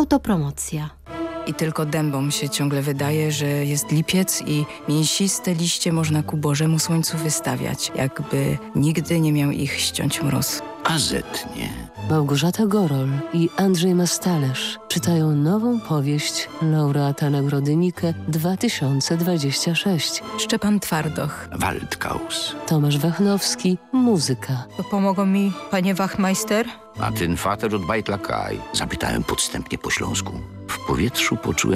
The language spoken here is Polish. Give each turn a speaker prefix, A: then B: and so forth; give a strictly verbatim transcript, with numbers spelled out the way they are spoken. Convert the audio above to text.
A: Autopromocja.
B: I tylko dębom się ciągle wydaje, że jest lipiec i mięsiste liście można ku Bożemu słońcu wystawiać, jakby nigdy nie miał ich ściąć mróz.
C: A zetnie.
D: Małgorzata Gorol i Andrzej Mastalerz czytają nową powieść laureata Nagrody Nike dwa tysiące dwadzieścia sześć.
B: Szczepan Twardoch.
C: Waldkaus.
D: Tomasz Wachnowski, muzyka.
B: To pomogą mi, panie Wachmeister?
C: A ten fater od Bajtla Kaj? Zapytałem podstępnie po śląsku. W powietrzu poczułem